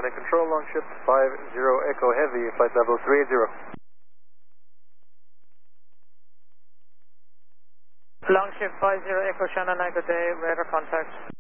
Skynet Control, Longship 50 Echo Heavy, flight level 380. Longship 50 Echo Shannon, good day, radar contact.